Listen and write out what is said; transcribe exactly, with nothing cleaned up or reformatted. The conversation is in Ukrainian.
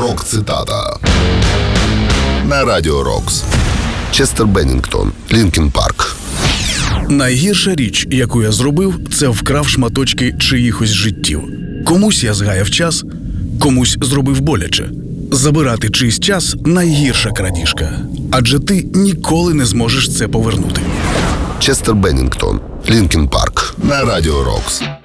Рок-цитата на Радіо Рокс. Честер Беннінгтон, Лінкін Парк. Найгірша річ, яку я зробив, це вкрав шматочки чиїхось життів. Комусь я згаяв час, комусь зробив боляче. Забирати чийсь час – найгірша крадіжка. Адже ти ніколи не зможеш це повернути. Честер Беннінгтон, Лінкін Парк на Радіо Рокс.